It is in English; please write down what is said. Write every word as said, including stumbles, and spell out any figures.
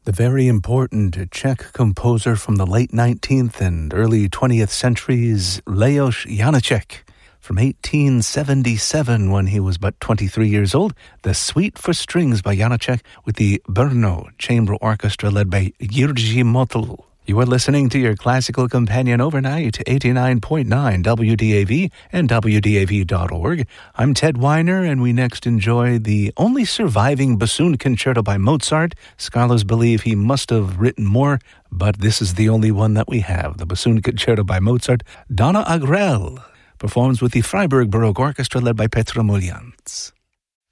The very important Czech composer from the late nineteenth and early twentieth centuries, Leos Janáček. From eighteen seventy-seven, when he was but twenty-three years old, the Suite for Strings by Janáček with the Brno Chamber Orchestra led by Jiří Motl. You are listening to your classical companion overnight, eighty-nine point nine W D A V and W D A V dot org. I'm Ted Weiner, and we next enjoy the only surviving bassoon concerto by Mozart. Scholars believe he must have written more, but this is the only one that we have. The bassoon concerto by Mozart. Donna Agrell performs with the Freiburg Baroque Orchestra led by Petra Muljans.